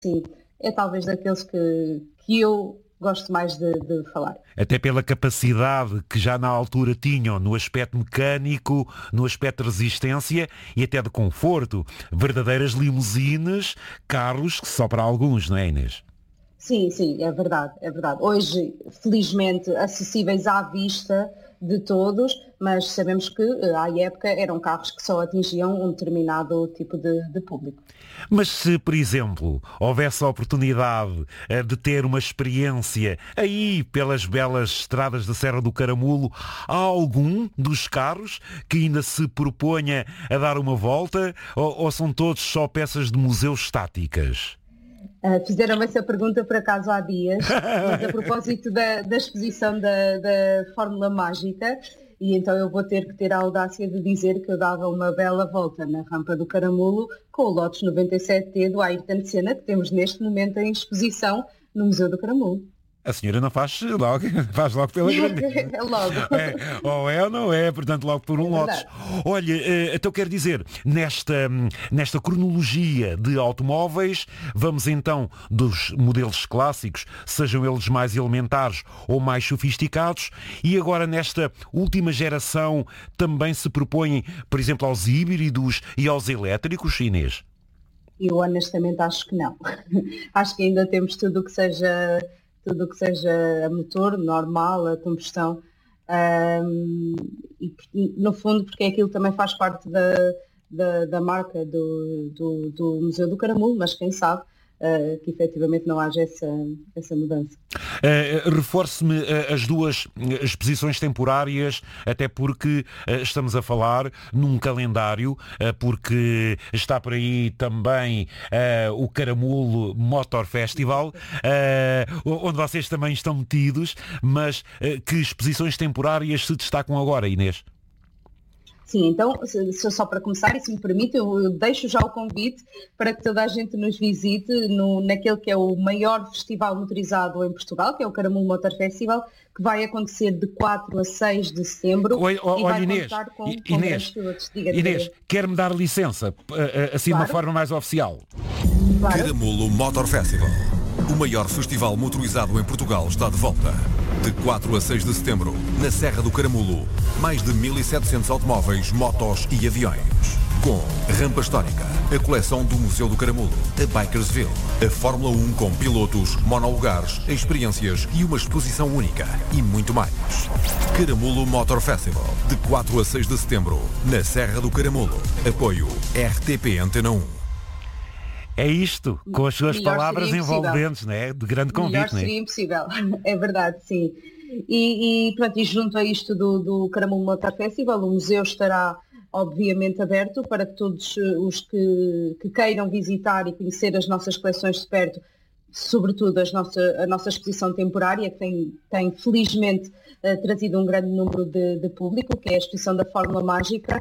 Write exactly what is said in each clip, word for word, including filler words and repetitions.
sim, é talvez daqueles que, que eu gosto mais de, de falar. Até pela capacidade que já na altura tinham no aspecto mecânico, no aspecto de resistência e até de conforto. Verdadeiras limusines, carros que só para alguns, não é, Inês? Sim, sim, é verdade, é verdade. Hoje, felizmente, acessíveis à vista de todos, mas sabemos que à época eram carros que só atingiam um determinado tipo de, de público. Mas se, por exemplo, houvesse a oportunidade eh, de ter uma experiência aí pelas belas estradas da Serra do Caramulo, há algum dos carros que ainda se proponha a dar uma volta ou, ou são todos só peças de museu estáticas? Uh, fizeram essa pergunta por acaso há dias, mas a propósito da, da exposição da, da Fórmula Mágica, e então eu vou ter que ter a audácia de dizer que eu dava uma bela volta na rampa do Caramulo com o Lotus noventa e sete T do Ayrton Senna, que temos neste momento em exposição no Museu do Caramulo. A senhora não faz logo, faz logo pela grandeza. É logo. É, ou é ou não é, portanto logo por um É Lotus. Olha, eh, então quero dizer, nesta, nesta cronologia de automóveis, vamos então dos modelos clássicos, sejam eles mais elementares ou mais sofisticados, e agora nesta última geração também se propõem, por exemplo, aos híbridos e aos elétricos, Inês? Eu honestamente acho que não. Acho que ainda temos tudo o que seja... tudo o que seja a motor, normal, a combustão, um, e no fundo porque aquilo também faz parte da, da, da marca do, do, do Museu do Caramulo, mas quem sabe uh, que efetivamente não haja essa, essa mudança. Uh, reforce-me uh, as duas exposições temporárias, até porque uh, estamos a falar num calendário, uh, porque está por aí também uh, o Caramulo Motor Festival, uh, onde vocês também estão metidos, mas uh, que exposições temporárias se destacam agora, Inês? Sim, então, se, se só para começar, e se me permite, eu, eu deixo já o convite para que toda a gente nos visite no, naquele que é o maior festival motorizado em Portugal, que é o Caramulo Motor Festival, que vai acontecer de quatro a seis de setembro. Oi, oh, e olha, vai Inês, contar com, com Inês, pilotos. Diga, Inês, diga. quer-me dar licença, assim Claro. de uma forma mais oficial? Claro. Caramulo Motor Festival. O maior festival motorizado em Portugal está de volta. De quatro a seis de setembro, na Serra do Caramulo, mais de mil e setecentos automóveis, motos e aviões. Com rampa histórica, a coleção do Museu do Caramulo, a Bikersville, a Fórmula um com pilotos, monolugares, experiências e uma exposição única e muito mais. Caramulo Motor Festival, de quatro a seis de setembro, na Serra do Caramulo. Apoio R T P Antena um. É isto, com as suas Melhor palavras seria impossível. envolventes, não é? De grande Melhor convite, não é? seria impossível, é verdade, sim. E, e, pronto, e junto a isto do, do Caramulo Motor Festival, o museu estará obviamente aberto para que todos os que, que queiram visitar e conhecer as nossas coleções de perto, sobretudo as nossa, a nossa exposição temporária, que tem, tem felizmente uh, trazido um grande número de, de público, que é a exposição da Fórmula Mágica.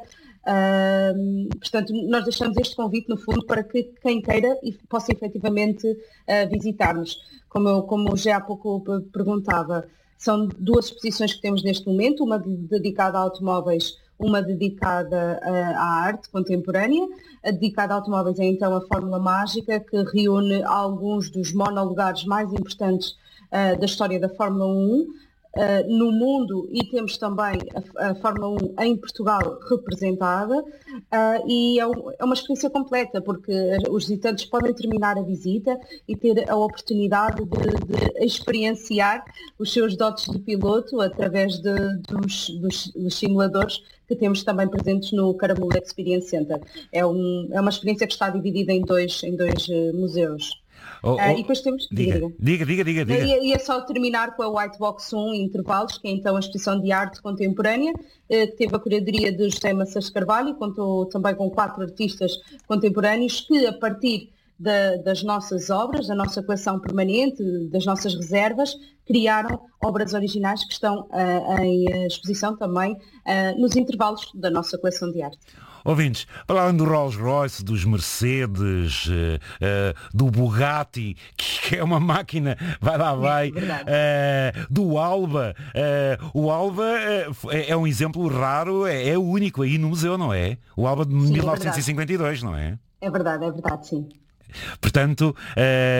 Uh, portanto, nós deixamos este convite, no fundo, para que quem queira possa efetivamente uh, visitar-nos. Como eu, como já há pouco perguntava, são duas exposições que temos neste momento, uma dedicada a automóveis, uma dedicada uh, à arte contemporânea. A dedicada a automóveis é então a Fórmula Mágica, que reúne alguns dos monolugares mais importantes uh, da história da Fórmula um. Uh, no mundo, e temos também a, a Fórmula um em Portugal representada, uh, e é, um, é uma experiência completa, porque os visitantes podem terminar a visita e ter a oportunidade de, de experienciar os seus dotes de piloto através de, dos, dos, dos simuladores que temos também presentes no Caramulo Experience Center. É, um, é uma experiência que está dividida em dois, em dois uh, museus. Oh, oh, uh, e depois temos... diga, diga, diga, diga. diga. E, e é só terminar com a White Box um Intervalos, que é então a exposição de arte contemporânea, que teve a curadoria de José Maçãs Carvalho, contou também com quatro artistas contemporâneos que, a partir da, das nossas obras, da nossa coleção permanente, das nossas reservas, criaram obras originais que estão uh, em exposição também uh, nos intervalos da nossa coleção de arte. Ouvintes, falaram do Rolls Royce, dos Mercedes, uh, uh, do Bugatti, que é uma máquina, vai lá, vai, uh, do Alba. Uh, o Alba uh, é, é um exemplo raro, é, é único aí no museu, não é? O Alba de sim, mil novecentos e cinquenta e dois, é não é? É verdade, é verdade, sim. Portanto, uh,